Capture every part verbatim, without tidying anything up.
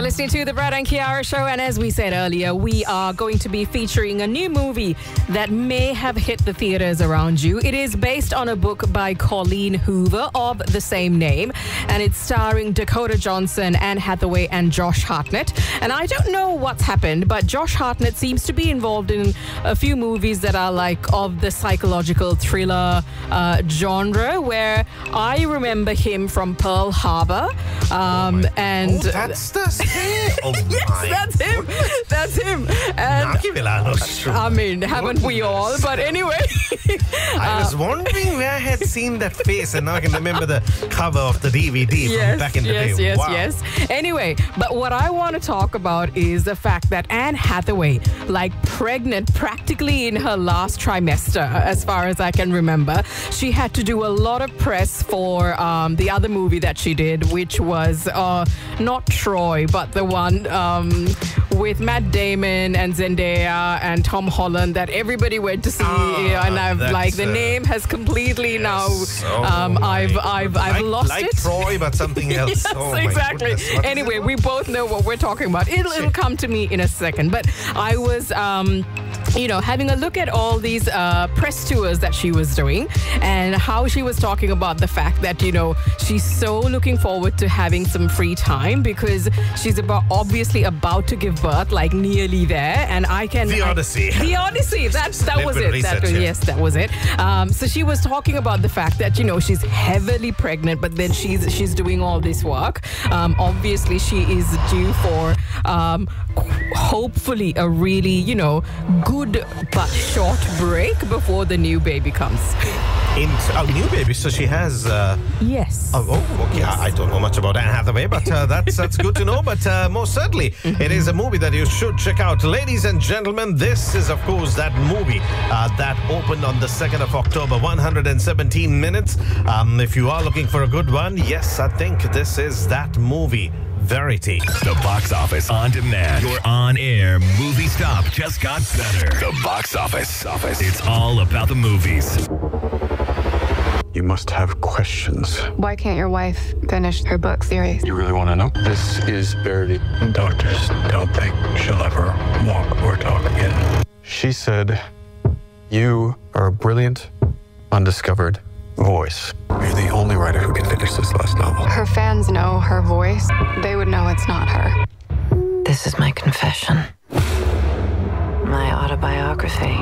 listening to The Brad and Kiara Show, and as we said earlier, we are going to be featuring a new movie that may have hit the theaters around you. It is based on a book by Colleen Hoover of the same name, and it's starring Dakota Johnson, Anne Hathaway, and Josh Hartnett. And I don't know what's happened, but Josh Hartnett seems to be involved in a few movies that are like of the psychological thriller uh, genre, where I remember him from Pearl Harbor. Um, oh and oh, that's the oh yes, my that's him. goodness. That's him. And I mean, haven't we all? But anyway, I was wondering where I had seen that face, and now I can remember the cover of the D V D yes, from back in the yes, day. Yes, wow. yes, yes. Anyway, but what I want to talk about is the fact that Anne Hathaway, like pregnant practically in her last trimester, as far as I can remember, she had to do a lot of press for um, the other movie that she did, which was uh, not Troy, but the one um, with Matt Damon and Zendaya and Tom Holland that everybody went to see. Ah, and I've like the uh, name has completely yes. now. Oh Um, I've I've I've like, lost like it. Like Troy, but something else. Yes, oh my exactly. goodness. What Anyway, we both know what we're talking about. It'll, it'll come to me in a second. But I was, um, you know, having a look at all these uh, press tours that she was doing and how she was talking about the fact that, you know, she's so looking forward to having some free time because she's about obviously about to give birth, like nearly there. And I can... The I, Odyssey. The Odyssey. That's, that was it. That was, yes, that was it. Um, so she was talking about the fact that, you know, she's heavily pregnant, but then she's she's doing all this work. Um, obviously, she is due for um, hopefully a really, you know, good but short break before the new baby comes. In oh, new baby, so she has. Uh, yes. Oh, oh okay. Yes. I, I don't know much about Anne Hathaway, but uh, that's that's good to know. But uh, most certainly, mm-hmm. it is a movie that you should check out, ladies and gentlemen. This is, of course, that movie uh, that opened on the second of October, one hundred seventeen minutes. Um, if you are looking for a good one, yes, I think this is that movie. Verity. The Box Office On Demand. Your on-air movie stop just got better. The Box Office. Office. It's all about the movies. You must have questions. Why can't your wife finish her book series? You really want to know? This is Verity. Doctors don't think she'll ever walk or talk again. She said, you are a brilliant, undiscovered voice. You're the only writer who can finish this last novel. Her fans know her voice. They would know it's not her. This is my confession. My autobiography.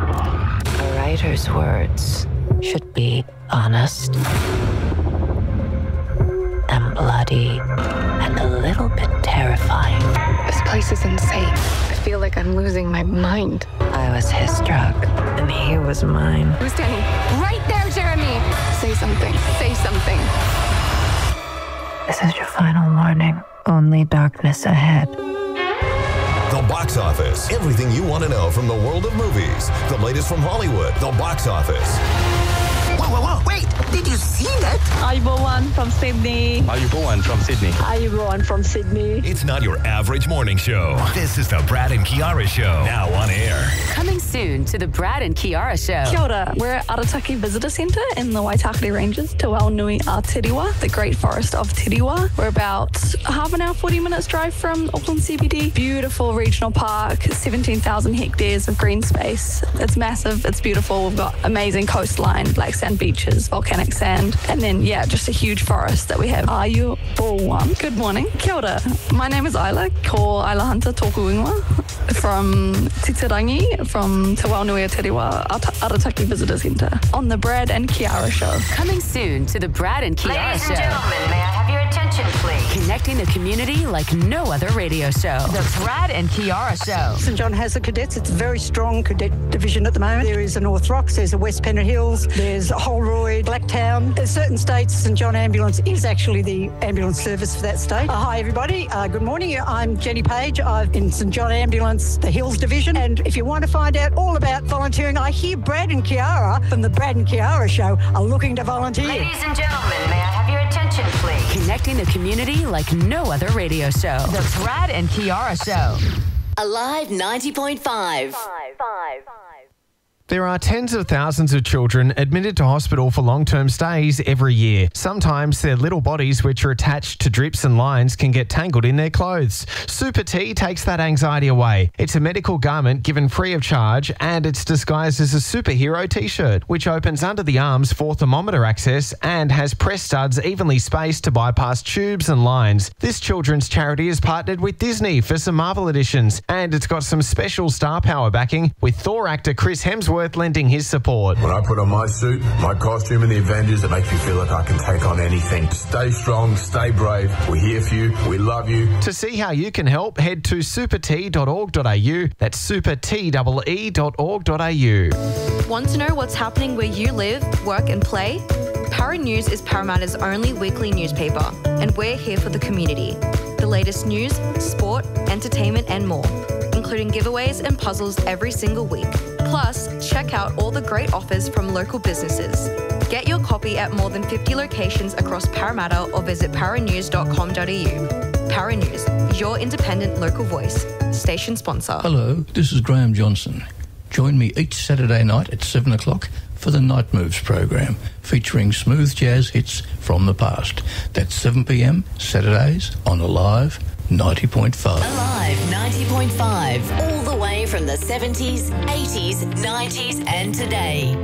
A writer's words should be honest and bloody and a little bit terrifying. This place is insane. I feel like I'm losing my mind. I was his drug, and he was mine. Who's standing right there, Jeremy? Say something. Say something. This is your final warning. Only darkness ahead. The Box Office. Everything you want to know from the world of movies. The latest from Hollywood. The Box Office. Whoa, whoa, whoa. Wait, did you see that? Ayubowan from Sydney. Ayubowan from Sydney. Ayubowan from Sydney. It's not your average morning show. This is the Brad and Kiara Show. Now on air. Coming soon to the Brad and Kiara Show. Kia ora. We're at Arataki Visitor Centre in the Waitakere Ranges, Te Waunui a Tiriwa, the Great Forest of Tiriwa. We're about half an hour, forty minutes drive from Auckland C B D. Beautiful regional park, seventeen thousand hectares of green space. It's massive, it's beautiful. We've got amazing coastline, black sand beaches, volcanic sand, and then, yeah, just a huge forest that we have. Ayubowan. Good morning. Kia ora. My name is Isla, ko Isla Hunter Tōku Ingoa, from Titirangi, from Te Waunui a Tiriwa, Arataki Visitor Centre, on the Brad and Kiara Show. Coming soon to the Brad and Kiara Ladies Show. and gentlemen, may I have your attention, please? Connecting the community like no other radio show. The Brad and Kiara Show. St John has the cadets. It's a very strong cadet division at the moment. There is a North Rocks, there's a West Pennant Hills, there's Holroyd, Blacktown. In certain states, St John Ambulance is actually the ambulance service for that state. Uh, hi, everybody. Uh, good morning. I'm Jenny Page. I'm in St John Ambulance, the Hills Division. And if you want to find out all about volunteering, I hear Brad and Kiara from the Brad and Kiara Show are looking to volunteer. Ladies and gentlemen, may I have your attention, please? Connecting the community like no other radio show. The Brad and Kiara Show. Alive ninety point five. Five, five, five. There are tens of thousands of children admitted to hospital for long-term stays every year. Sometimes their little bodies, which are attached to drips and lines, can get tangled in their clothes. Super T takes that anxiety away. It's a medical garment given free of charge, and it's disguised as a superhero t-shirt, which opens under the arms for thermometer access and has press studs evenly spaced to bypass tubes and lines. This children's charity has partnered with Disney for some Marvel editions, and it's got some special star power backing, with Thor actor Chris Hemsworth lending his support. When I put on my suit, my costume and the Avengers, it makes me feel like I can take on anything. Stay strong, stay brave. We're here for you. We love you. To see how you can help, head to super t dot org dot a u. That's super t e e dot org dot a u. Want to know what's happening where you live, work and play? Para News is Parramatta's only weekly newspaper, and we're here for the community. The latest news, sport, entertainment and more, including giveaways and puzzles every single week. Plus, check out all the great offers from local businesses. Get your copy at more than fifty locations across Parramatta or visit para news dot com dot a u. Para News, your independent local voice. Station sponsor. Hello, this is Graham Johnson. Join me each Saturday night at seven o'clock for the Night Moves program, featuring smooth jazz hits from the past. That's seven p m Saturdays on Alive ninety point five. Alive ninety point five, all the way from the seventies, eighties, nineties and today.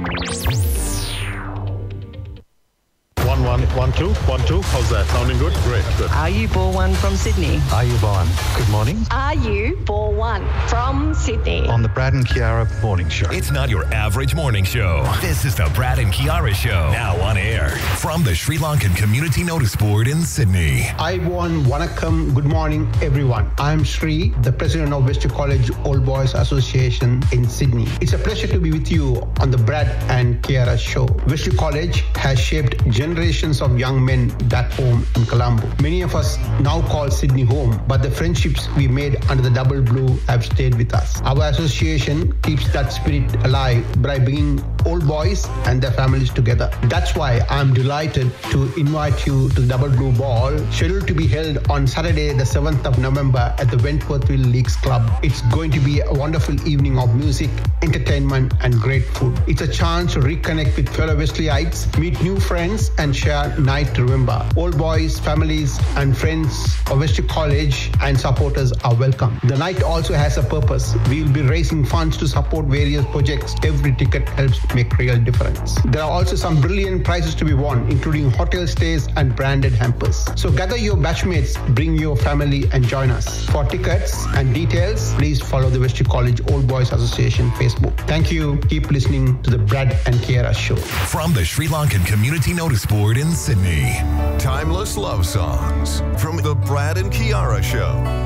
One, one, one, two, one, two. How's that? Sounding good? Great, good. Are you Ball One from Sydney? Are you Bowen? Good morning. Are you Ball One from Sydney? On the Brad and Kiara Morning Show. It's not your average morning show. This is the Brad and Kiara Show. Now on air from the Sri Lankan Community Notice Board in Sydney. Aivan Vanakkam. Good morning, everyone. I'm Sri, the president of West College Old Boys Association in Sydney. It's a pleasure to be with you on the Brad and Kiara Show. West College has shaped generations of young men back home in Colombo. Many of us now call Sydney home, but the friendships we made under the double blue have stayed with us. Our association keeps that spirit alive by bringing old boys and their families together. That's why I'm delighted to invite you to the Double Blue Ball, scheduled to be held on Saturday, the seventh of November at the Wentworthville Leagues Club. It's going to be a wonderful evening of music, entertainment, and great food. It's a chance to reconnect with fellow Wesleyites, meet new friends, and share night to remember. Old boys, families, and friends of West College and supporters are welcome. The night also has a purpose. We'll be raising funds to support various projects. Every ticket helps make real difference. There are also some brilliant prizes to be won, including hotel stays and branded hampers. So gather your batchmates, bring your family, and join us. For tickets and details, please follow the West College Old Boys Association Facebook. Thank you. Keep listening to the Brad and Kiara Show. From the Sri Lankan Community Notice Board in Sydney. Timeless love songs from the Brad and Kiara Show.